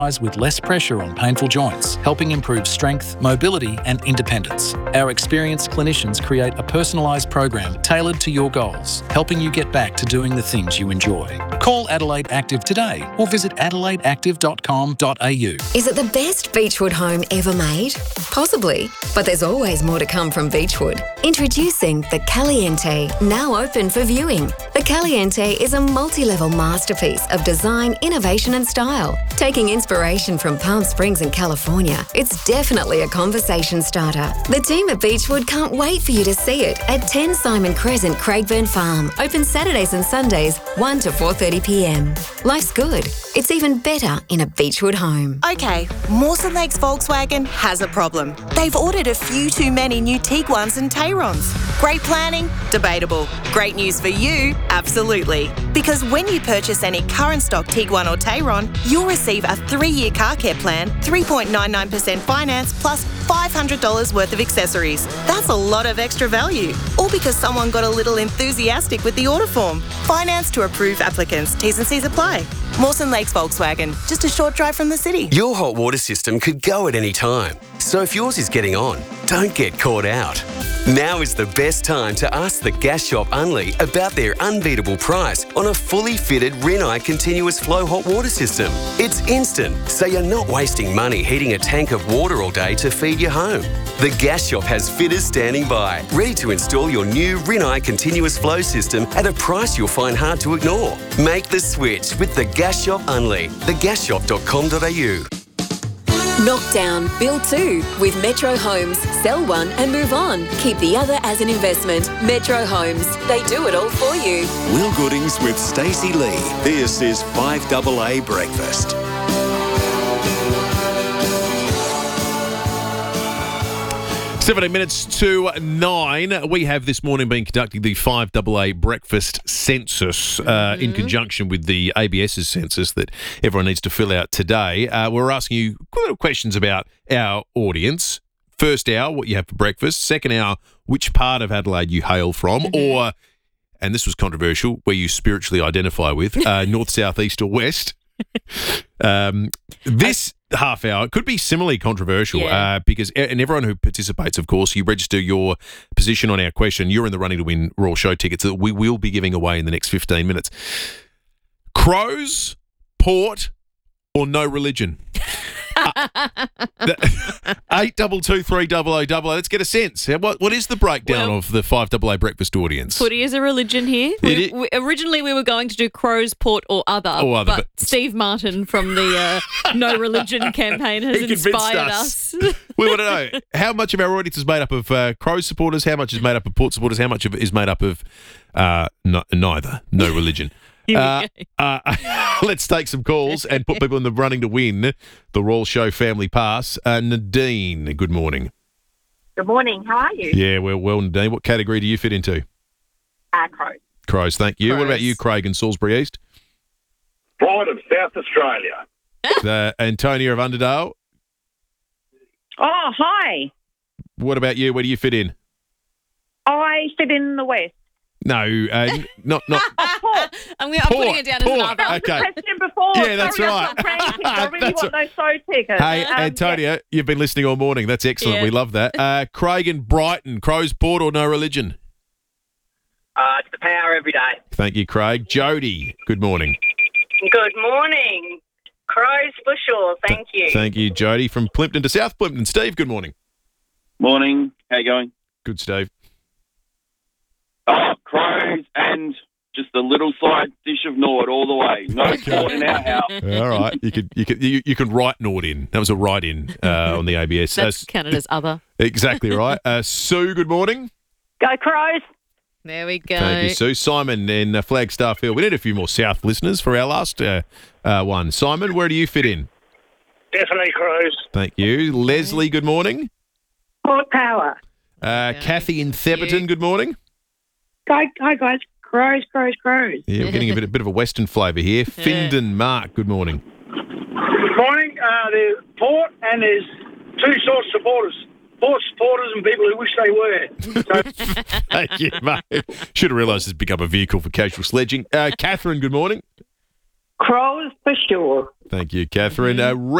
with less pressure on painful joints, helping improve strength, mobility and independence. Our experienced clinicians create a personalised program tailored to your goals, helping you get back to doing the things you enjoy. Call Adelaide Active today or visit adelaideactive.com.au. Is it the best Beechwood home ever made? Possibly, but there's always more to come from Beechwood. Introducing the Caliente, now open for viewing. The Caliente is a multi-level masterpiece of design, innovation and style. Taking inspiration from Palm Springs and California, it's definitely a conversation starter. The team at Beechwood can't wait for you to see it at 10 Simon Crescent, Craigburn Farm. Open Saturdays and Sundays, 1 to 4:30pm. Life's good. It's even better in a Beechwood home. Okay, Mawson Lakes Volkswagen has a problem. They've ordered a few too many new Tiguans and Tayrons. Great planning? Debatable. Great news for you? Absolutely. Because when you purchase any current stock Tiguan or Tayron, you'll receive a 3-year car care plan, 3.99% finance, plus $500 worth of accessories. That's a lot of extra value. All because someone got a little enthusiastic with the order form. Finance to approved applicants. T's and C's apply. Mawson Lakes Volkswagen, just a short drive from the city. Your hot water system could go at any time. So if yours is getting on, don't get caught out. Now is the best time to ask the Gas Shop Unley about their unbeatable price on a fully fitted Rinnai continuous flow hot water system. It's instant, so you're not wasting money heating a tank of water all day to feed your home. The Gas Shop has fitters standing by, ready to install your new Rinnai continuous flow system at a price you'll find hard to ignore. Make the switch with the Gas Shop Unley, thegasshop.com.au. Knock down, build 2 with Metro Homes. Sell one and move on. Keep the other as an investment. Metro Homes. They do it all for you. Will Goodings with Stacey Lee. This is 5AA Breakfast. Seventeen minutes to 9. We have this morning been conducting the 5AA Breakfast Census in conjunction with the ABS's census that everyone needs to fill out today. We're asking you questions about our audience. First hour, what you have for breakfast. Second hour, which part of Adelaide you hail from, or, and this was controversial, where you spiritually identify with, north, south, east or west. This half hour could be similarly controversial because, and everyone who participates, of course, you register your position on our question. You're in the running to win Royal Show tickets that we will be giving away in the next 15 minutes. Crows, port, or no religion? 8223000. Let's get a sense. What is the breakdown of the 5AA breakfast audience? Footy is a religion here. Originally, we were going to do crows, port, or other, but Steve Martin from the No Religion campaign has inspired us. We want to know how much of our audience is made up of Crows supporters, how much is made up of Port supporters, how much of it is made up of neither, no religion. Let's take some calls and put people in the running to win the Royal Show Family Pass. Nadine, good morning. Good morning. How are you? Yeah, well, Nadine. What category do you fit into? Crows. Crows, thank you. What about you, Craig in Salisbury East? Pride of South Australia. Antonia of Underdale. Oh, hi. What about you? Where do you fit in? I fit in the West. No, not. I'm putting it down as another. Okay. Question before. Yeah, that's Sorry, right. I really want those show tickets. Hey, Antonia, you've been listening all morning. That's excellent. Yeah. We love that. Craig in Brighton, Crows, Port or no religion? It's the power every day. Thank you, Craig. Jody, good morning. Good morning. Crows for sure. Thank you. Thank you, Jody. From Plympton to South Plympton. Steve, good morning. Morning. How you going? Good, Steve. Crows and just a little side dish of Nord all the way. No port in our house. All right. You can write Nord in. That was a write-in on the ABS. That's counted as other. Exactly right. Sue, good morning. Go Crows. There we go. Thank you, Sue. Simon in Flagstaff Hill. We need a few more South listeners for our last one. Simon, where do you fit in? Definitely Crows. Thank you. Leslie, good morning. Port Power. Kathy in Theberton, good morning. Hi, guys. Crows. Yeah, we're getting a bit of a Western flavour here. Findon, Mark, good morning. Good morning. There's Port and there's two sorts of supporters. Port supporters and people who wish they were. Thank you, mate. Should have realised it's become a vehicle for casual sledging. Catherine, good morning. Crows for sure. Thank you, Catherine.